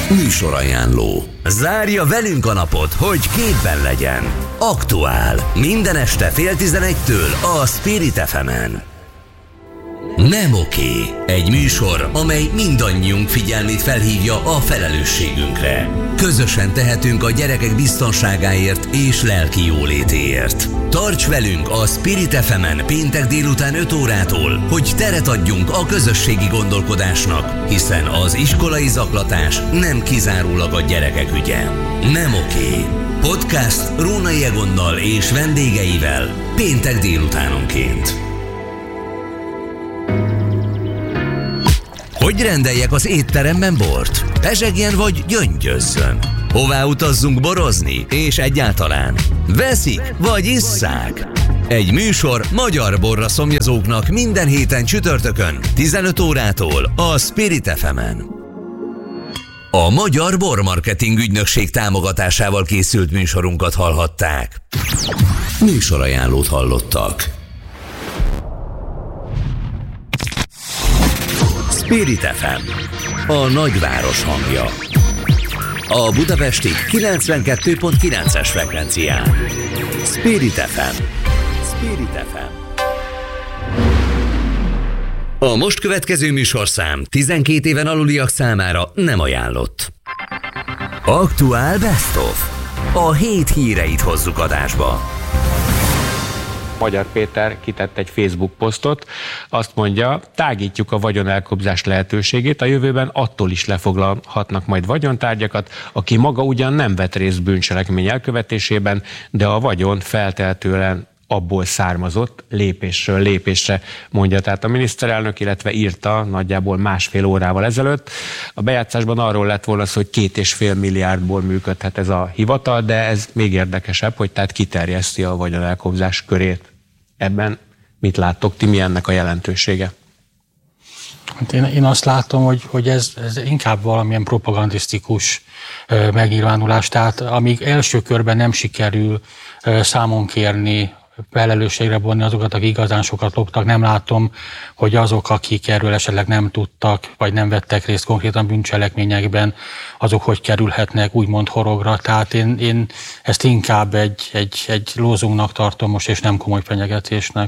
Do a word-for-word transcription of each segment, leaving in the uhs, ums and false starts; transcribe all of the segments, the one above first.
Műsorajánló. Zárja velünk a napot, hogy képben legyen. Aktuál. Minden este fél tizenegytől a Spirit ef emen. Nem oké. Egy műsor, amely mindannyiunk figyelmét felhívja a felelősségünkre. Közösen tehetünk a gyerekek biztonságáért és lelki jólétéért. Tarts velünk a Spirit ef emen péntek délután öt órától, hogy teret adjunk a közösségi gondolkodásnak, hiszen az iskolai zaklatás nem kizárólag a gyerekek ügye. Nem oké. Podcast Rónai Egonnal és vendégeivel péntek délutánonként. Hogy rendeljek az étteremben bort? Pezsegjen vagy gyöngyözzön? Hová utazzunk borozni? És egyáltalán veszik vagy isszák? Egy műsor magyar borra szomjazóknak minden héten csütörtökön tizenöt órától a Spirit ef emen. A Magyar Bormarketing Ügynökség támogatásával készült műsorunkat hallhatták. Műsorajánlót hallottak. Spirit ef em, a nagyváros hangja. A budapesti kilencvenkettő pont kilences frekvencián. Spirit ef em. Spirit ef em. A most következő műsorszám tizenkét éven aluliak számára nem ajánlott. Aktuál Best of. A hét híreit hozzuk adásba. Magyar Péter kitett egy Facebook posztot, azt mondja, tágítjuk a vagyonelkobzás lehetőségét, a jövőben attól is lefoglalhatnak majd vagyontárgyakat, aki maga ugyan nem vett részt bűncselekmény elkövetésében, de a vagyon feltehetően abból származott, lépésről lépésre, mondja tehát a miniszterelnök, illetve írta nagyjából másfél órával ezelőtt. A bejátszásban arról lett volna szó, hogy két és fél milliárdból működhet ez a hivatal, de ez még érdekesebb, hogy tehát kiterjeszti a vagyonelkobzás körét. Ebben mit láttok ti, mi ennek a jelentősége? Hát én, én azt látom, hogy, hogy ez, ez inkább valamilyen propagandisztikus ö, megnyilvánulás, tehát amíg első körben nem sikerül ö, számon kérni, felelősségre vonni azokat, akik igazán sokat loptak, nem látom, hogy azok, akik erről esetleg nem tudtak, vagy nem vettek részt konkrétan bűncselekményekben, azok hogy kerülhetnek úgymond horogra. Tehát én, én ezt inkább egy, egy, egy lózunknak tartom most, és nem komoly fenyegetésnek.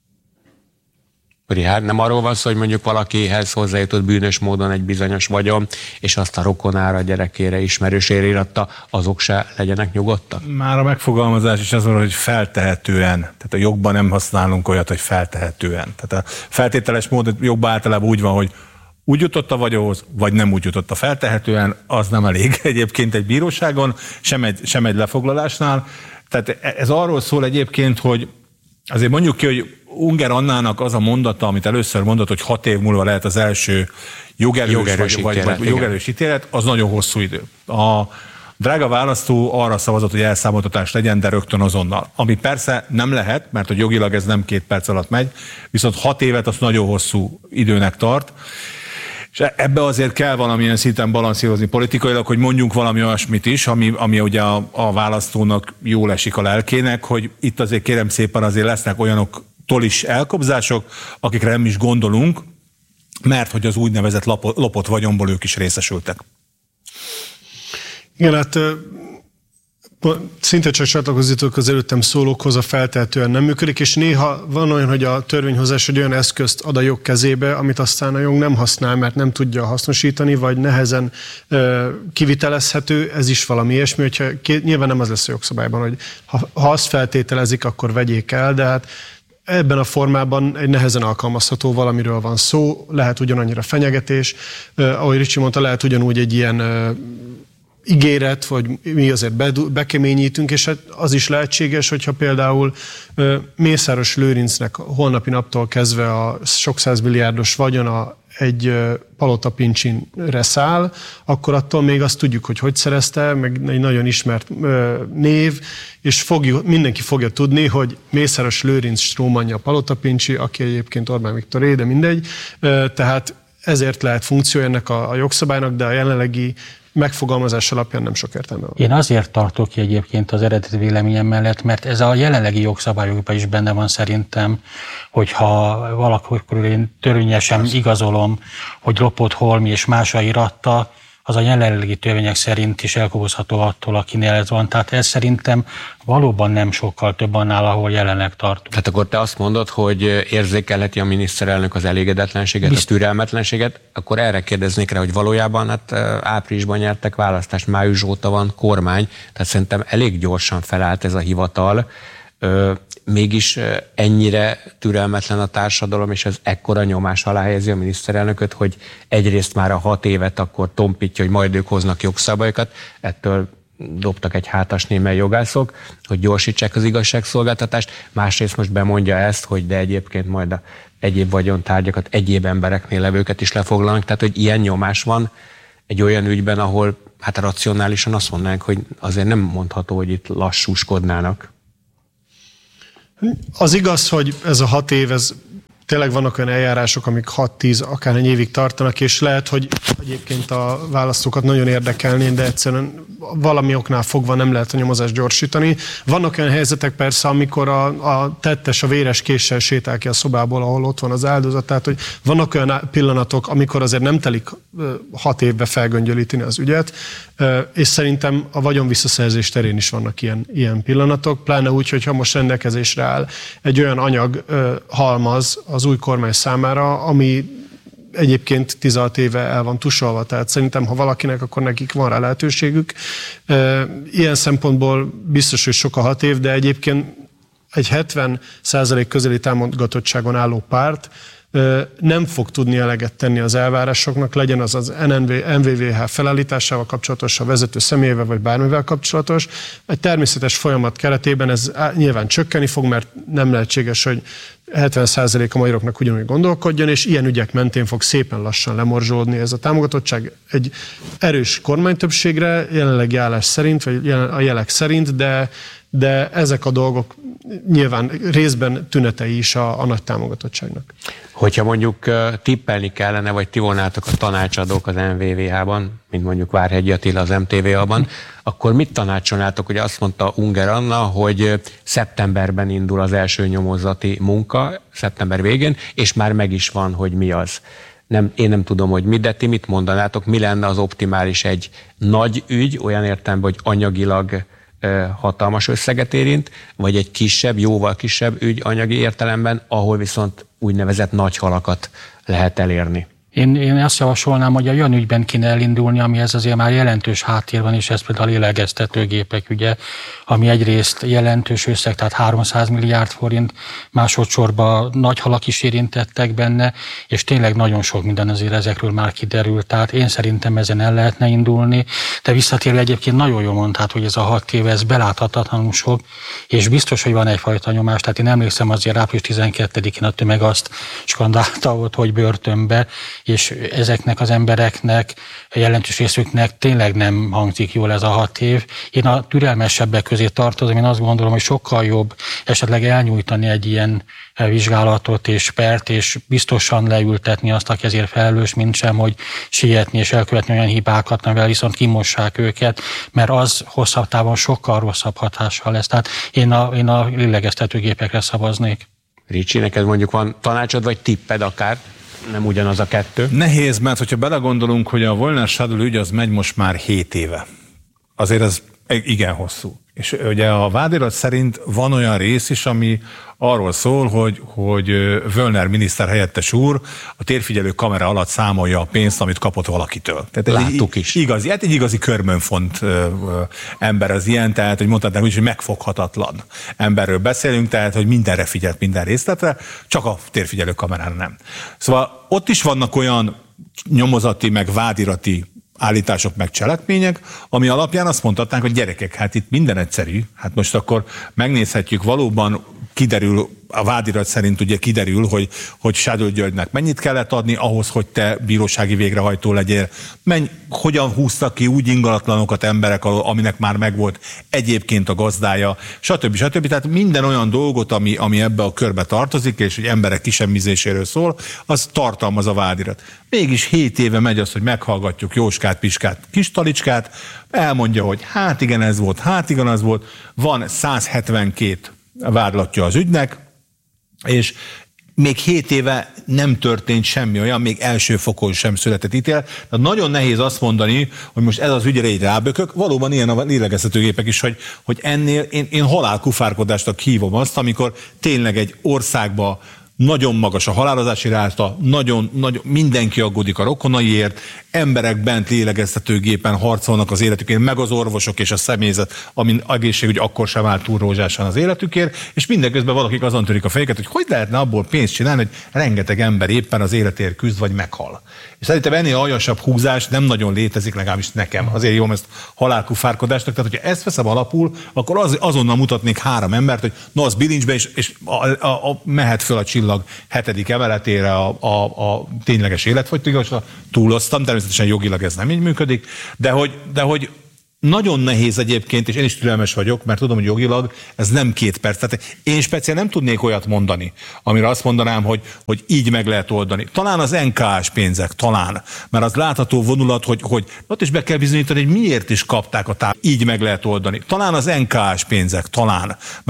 Rihárd, nem arról van szó, hogy mondjuk valakihez hozzájutott bűnös módon egy bizonyos vagyon, és azt a rokonára, gyerekére, ismerősére iratta, azok se legyenek nyugodtak? Már a megfogalmazás is az van, hogy feltehetően. Tehát a jogban nem használunk olyat, hogy feltehetően. Tehát a feltételes mód jogban általában úgy van, hogy úgy jutott a vagyonhoz, vagy nem úgy jutott a feltehetően, az nem elég egyébként egy bíróságon, sem egy, sem egy lefoglalásnál. Tehát ez arról szól egyébként, hogy azért mondjuk ki, hogy Unger Annának az a mondata, amit először mondott, hogy hat év múlva lehet az első jogerős, jogerős, vagy, ítélet, vagy jogerős ítélet, az nagyon hosszú idő. A drága választó arra szavazott, hogy elszámoltatás legyen, de rögtön azonnal. Ami persze nem lehet, mert hogy jogilag ez nem két perc alatt megy, viszont hat évet az nagyon hosszú időnek tart. És ebbe azért kell valamilyen szinten balanszírozni politikailag, hogy mondjunk valami olyasmit is, ami, ami ugye a, a választónak jól esik a lelkének, hogy itt azért kérem szépen azért lesznek olyanoktól is elkobzások, akikre nem is gondolunk, mert hogy az úgynevezett lopott, lopott vagyonból ők is részesültek. Igen, hát szinte csak csatlakozítok az előttem szólókhoz, a feltehetően nem működik, és néha van olyan, hogy a törvényhozás egy olyan eszközt ad a jog kezébe, amit aztán a jog nem használ, mert nem tudja hasznosítani, vagy nehezen ö, kivitelezhető, ez is valami ilyesmi, hogyha nyilván nem az lesz a jogszabályban, hogy ha, ha azt feltételezik, akkor vegyék el, de hát ebben a formában egy nehezen alkalmazható valamiről van szó, lehet ugyanannyira fenyegetés, ö, ahogy Ricsi mondta, lehet ugyanúgy egy ilyen ö, ígéret, vagy mi azért be, bekeményítünk, és az is lehetséges, hogyha például Mészáros Lőrincnek holnapi naptól kezdve a sok százmilliárdos vagyona egy Palota-Pincsinre száll, akkor attól még azt tudjuk, hogy hogy szerezte, meg egy nagyon ismert név, és fogjuk, mindenki fogja tudni, hogy Mészáros Lőrinc strómanja Palota-Pincsi, aki egyébként Orbán Viktoré, de mindegy. Tehát ezért lehet funkció ennek a, a jogszabálynak, de a jelenlegi megfogalmazás alapján nem sok értelme van. Én azért tartok ki egyébként az eredeti véleményem mellett, mert ez a jelenlegi jogszabályokban is benne van szerintem, hogyha valakor én törvényesen igazolom, hogy lopott holmi és másra iratta, az a jelenlegi törvények szerint is elkobozható attól, akinél ez van. Tehát ez szerintem valóban nem sokkal több annál, ahol jelenleg tartunk. Tehát akkor te azt mondod, hogy érzékelheti a miniszterelnök az elégedetlenséget, Bizt... a türelmetlenséget, akkor erre kérdeznék rá, hogy valójában hát áprilisban nyertek választást, május óta van kormány, tehát szerintem elég gyorsan felállt ez a hivatal. Mégis ennyire türelmetlen a társadalom, és ez ekkora nyomás alá helyezi a miniszterelnököt, hogy egyrészt már a hat évet akkor tompítja, hogy majd ők hoznak jogszabályokat, ettől dobtak egy hátas némely jogászok, hogy gyorsítsák az igazságszolgáltatást, másrészt most bemondja ezt, hogy de egyébként majd a egyéb vagyontárgyakat, egyéb embereknél levőket is lefoglalnak, tehát hogy ilyen nyomás van egy olyan ügyben, ahol hát racionálisan azt mondanánk, hogy azért nem mondható, hogy itt lassúskodnának. Az igaz, hogy ez a hat év, ez tényleg vannak olyan eljárások, amik hat-tíz, akár egy évig tartanak, és lehet, hogy egyébként a választókat nagyon érdekelné, de egyszerűen valami oknál fogva nem lehet a nyomozást gyorsítani. Vannak olyan helyzetek persze, amikor a, a tettes a véres késsel sétál ki a szobából, ahol ott van az áldozat, tehát hogy vannak olyan pillanatok, amikor azért nem telik hat évbe felgöngyölíteni az ügyet, és szerintem a vagyon visszaszerzés terén is vannak ilyen, ilyen pillanatok, pláne úgy, hogyha most rendelkezésre áll egy olyan anyag halmaz az új kormány számára, ami egyébként tizenhat éve el van tusolva, tehát szerintem, ha valakinek, akkor nekik van rá lehetőségük. Ilyen szempontból biztos, hogy sok a hat év, de egyébként egy hetven százalék közeli támogatottságon álló párt nem fog tudni eleget tenni az elvárásoknak, legyen az az en vé vé há felállításával kapcsolatos, a vezető személyével vagy bármivel kapcsolatos. Egy természetes folyamat keretében ez nyilván csökkenni fog, mert nem lehetséges, hogy hetven százalék a magyaroknak ugyanúgy gondolkodjon, és ilyen ügyek mentén fog szépen lassan lemorzsolódni ez a támogatottság egy erős kormánytöbbségre, jelenlegi állás szerint, vagy a jelek szerint, de, de ezek a dolgok nyilván részben tünetei is a, a nagy támogatottságnak. Hogyha mondjuk tippelni kellene, vagy ti volnátok a tanácsadók az en vé vé há-ban, mint mondjuk Várhegyi Attila az em té vé á-ban, akkor mit tanácsolnátok? Ugye azt mondta Unger Anna, hogy szeptemberben indul az első nyomozati munka, szeptember végén, és már meg is van, hogy mi az. Nem, én nem tudom, hogy mi, de ti mit mondanátok, mi lenne az optimális egy nagy ügy, olyan értelemben, hogy anyagilag hatalmas összeget érint, vagy egy kisebb, jóval kisebb ügy anyagi értelemben, ahol viszont úgynevezett nagy halakat lehet elérni. Én, én azt javasolnám, hogy a olyan ügyben kéne elindulni, amihez azért már jelentős háttér van, és ez például a lélegeztetőgépek ügye, ami egyrészt jelentős összeg, tehát háromszáz milliárd forint, másodszorban nagy halak is érintettek benne, és tényleg nagyon sok minden azért ezekről már kiderült, tehát én szerintem ezen el lehetne indulni, de visszatérve egyébként nagyon jól mondtad, hogy ez a hat év, ez beláthatatlanul sok, és biztos, hogy van egyfajta nyomás, tehát én emlékszem azért április tizenkettedikén a tömeg azt skandálta ott, hogy börtönbe, és ezeknek az embereknek, jelentős részüknek tényleg nem hangzik jól ez a hat év. Én a türelmesebbek közé tartozom, én azt gondolom, hogy sokkal jobb esetleg elnyújtani egy ilyen vizsgálatot és pert, és biztosan leültetni azt, aki ezért felelős, mint sem, hogy sietni és elkövetni olyan hibákat, amivel viszont kimossák őket, mert az hosszabb távon sokkal rosszabb hatással lesz. Tehát én a, én a lélegeztetőgépekre szavaznék. Ricsi, neked mondjuk van tanácsod, vagy tipped akár? Nem ugyanaz a kettő? Nehéz, mert hogyha belegondolunk, hogy a Wolner Stadl ügy az megy most már hét éve. Azért ez igen hosszú. És ugye a vádirat szerint van olyan rész is, ami arról szól, hogy, hogy Wolner miniszter helyettes úr a térfigyelő kamera alatt számolja a pénzt, amit kapott valakitől. Tehát láttuk is. Igazi, hát egy igazi körmönfont ember az ilyen, tehát hogy mondhatnám úgy, hogy megfoghatatlan emberről beszélünk, tehát hogy mindenre figyelt, minden részletre, csak a térfigyelő kamerára nem. Szóval ott is vannak olyan nyomozati, meg vádirati állítások meg cselekmények, ami alapján azt mondhatnánk, hogy gyerekek, hát itt minden egyszerű, hát most akkor megnézhetjük, valóban kiderül, a vádirat szerint ugye kiderül, hogy, hogy Stadl Györgynek mennyit kellett adni ahhoz, hogy te bírósági végrehajtó legyél, menny, hogyan húztak ki úgy ingatlanokat emberek, aminek már megvolt egyébként a gazdája, stb. stb. Tehát minden olyan dolgot, ami, ami ebbe a körbe tartozik, és hogy emberek kisemmizéséről szól, az tartalmaz a vádirat. Mégis hét éve megy az, hogy meghallgatjuk Jóskát, Piskát, Kistalicskát, elmondja, hogy hát igen ez volt, hát igen az volt, van száz hetvenkét vádlatja az ügynek, és még hét éve nem történt semmi olyan, még első fokon sem született ítélet. Tehát nagyon nehéz azt mondani, hogy most ez az ügyre így rábökök. Valóban ilyen a lélegeztetőgépek is, hogy, hogy ennél én, én halálkufárkodásnak hívom azt, amikor tényleg egy országba nagyon magas a halálozási ráta, nagyon, nagyon, mindenki aggódik a rokonaiért, emberek bent lélegeztetőgépen harcolnak az életükért, meg az orvosok és a személyzet, amin egészségügy akkor sem áll túl rózsásan az életükért, és mindeközben valakik azon törik a fejüket, hogy hogy lehetne abból pénzt csinálni, hogy rengeteg ember éppen az életért küzd, vagy meghal. És szerintem ennél aljasabb húzás nem nagyon létezik, legalábbis nekem. Azért jó ezt halálkufárkodásnak, tehát hogyha ezt veszem alapul, akkor az, azonnal mutatnék három embert, hogy na az bilincsbe, és, és a, a, a, mehet föl a csillag hetedik emeletére a, a, a tényleges életfogytiglasra. Túloztam, természetesen jogilag ez nem így működik, de hogy, de hogy nagyon nehéz egyébként, és én is türelmes vagyok, mert tudom, hogy jogilag ez nem két perc. Tehát én speciál nem tudnék olyat mondani, amire azt mondanám, hogy, hogy így meg lehet oldani. Talán az en ká es pénzek, talán, mert az látható vonulat, hogy, hogy ott is be kell bizonyítani, hogy miért is kapták a táv. Így meg lehet oldani. Talán az en ká es pénzek, talán.